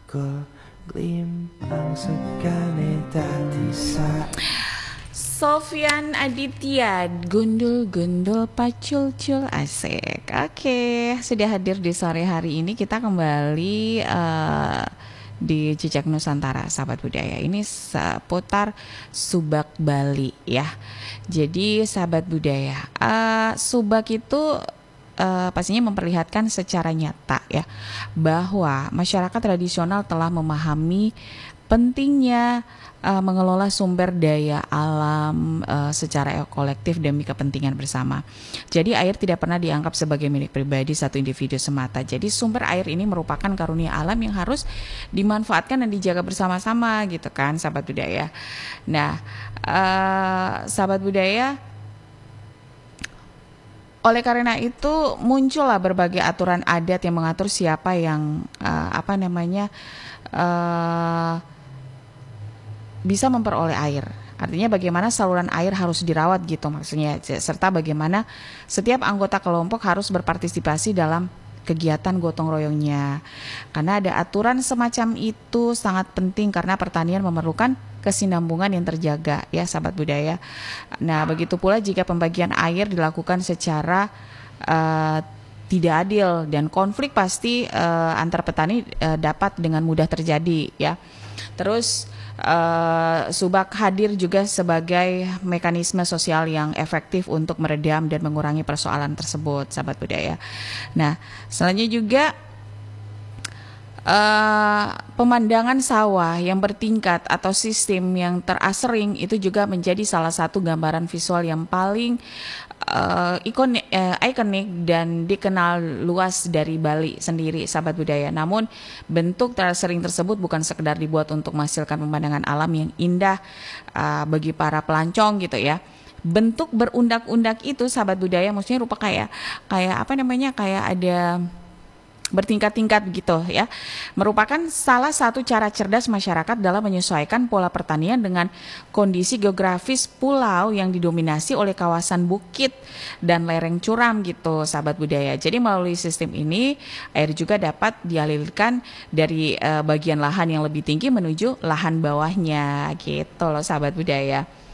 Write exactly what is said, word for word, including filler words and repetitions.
kok glimpang sekane dadi sak. Sofyan Aditya, gundul-gundul pacul-cul, asik. Oke, sudah hadir di sore hari ini. Kita kembali uh, di Jejak Nusantara, sahabat budaya. Ini seputar Subak Bali ya. Jadi sahabat budaya, uh, Subak itu uh, pastinya memperlihatkan secara nyata ya bahwa masyarakat tradisional telah memahami pentingnya uh, mengelola sumber daya alam uh, secara kolektif demi kepentingan bersama. Jadi air tidak pernah dianggap sebagai milik pribadi satu individu semata. Jadi sumber air ini merupakan karunia alam yang harus dimanfaatkan dan dijaga bersama-sama gitu kan, sahabat budaya. Nah, uh, sahabat budaya, oleh karena itu muncullah berbagai aturan adat yang mengatur siapa yang uh, apa namanya uh, bisa memperoleh air. Artinya bagaimana saluran air harus dirawat gitu maksudnya, serta bagaimana setiap anggota kelompok harus berpartisipasi dalam kegiatan gotong royongnya. Karena ada aturan semacam itu sangat penting karena pertanian memerlukan kesinambungan yang terjaga ya sahabat budaya. Nah, begitu pula jika pembagian air dilakukan secara uh, tidak adil dan konflik pasti uh, antar petani uh, dapat dengan mudah terjadi ya. Terus Uh, Subak hadir juga sebagai mekanisme sosial yang efektif untuk meredam dan mengurangi persoalan tersebut, sahabat budaya. Nah, selanjutnya juga uh, pemandangan sawah yang bertingkat atau sistem yang terasering itu juga menjadi salah satu gambaran visual yang paling uh, ikonik, uh, ikonik dan dikenal luas dari Bali sendiri, sahabat budaya. Namun bentuk terasering tersebut bukan sekedar dibuat untuk menghasilkan pemandangan alam yang indah uh, bagi para pelancong gitu ya. Bentuk berundak-undak itu, sahabat budaya, maksudnya rupa kayak kayak apa namanya kayak ada bertingkat-tingkat begitu ya, merupakan salah satu cara cerdas masyarakat dalam menyesuaikan pola pertanian dengan kondisi geografis pulau yang didominasi oleh kawasan bukit dan lereng curam gitu, sahabat budaya. Jadi melalui sistem ini air juga dapat dialirkan dari uh, bagian lahan yang lebih tinggi menuju lahan bawahnya gitu loh, sahabat budaya.